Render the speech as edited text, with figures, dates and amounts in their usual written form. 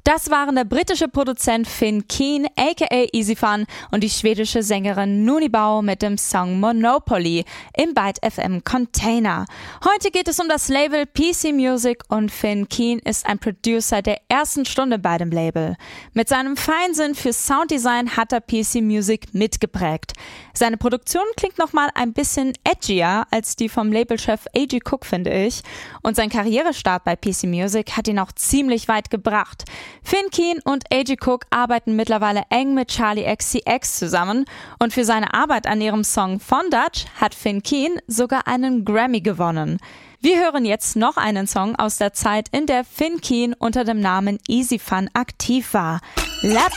Das waren der britische Produzent Finn Keen, aka Easy Fun, und die schwedische Sängerin Nuni Bau mit dem Song Monopoly im Byte FM Container. Heute geht es um das Label PC Music und Finn Keen ist ein Producer der ersten Stunde bei dem Label. Mit seinem Feinsinn für Sounddesign hat er PC Music mitgeprägt. Seine Produktion klingt nochmal ein bisschen edgier als die vom Labelchef A.G. Cook, finde ich. Und sein Karrierestart bei PC Music hat ihn auch ziemlich weit gebracht. Finn Keen und A.G. Cook arbeiten mittlerweile eng mit Charli XCX zusammen und für seine Arbeit an ihrem Song Von Dutch hat Finn Keen sogar einen Grammy gewonnen. Wir hören jetzt noch einen Song aus der Zeit, in der Finn Keen unter dem Namen Easy Fun aktiv war.